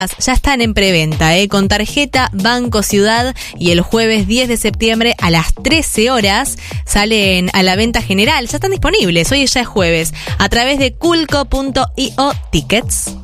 Ya están en preventa, con tarjeta Banco Ciudad, y el jueves 10 de septiembre a las 13 horas salen a la venta general. Ya están disponibles, hoy ya es jueves, a través de culco.io tickets.